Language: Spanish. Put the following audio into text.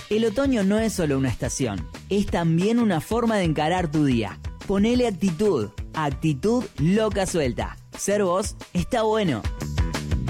El otoño no es solo una estación, es también una forma de encarar tu día. Ponele actitud, actitud loca suelta. Ser vos está bueno.